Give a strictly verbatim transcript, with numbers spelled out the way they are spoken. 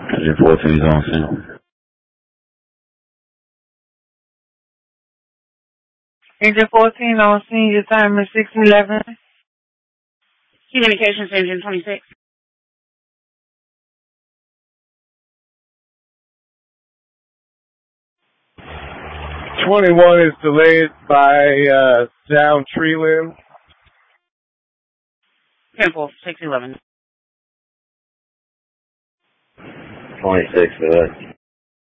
Engine fourteen is on scene. Engine fourteen on scene, your time is six eleven. Communications engine twenty-six. twenty-one is delayed by uh, down tree limb. Temple, six eleven. twenty-six for that.